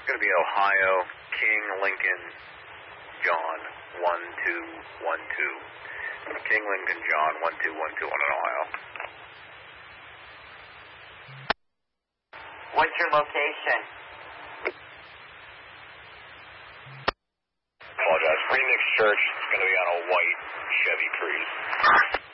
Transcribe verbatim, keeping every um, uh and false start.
going to be Ohio, King, Lincoln, John, one two one two. King, Lincoln, John, one two one two on an Ohio. What's your location? Apologize. Phoenix Church is going to be on a white Chevy Cruze.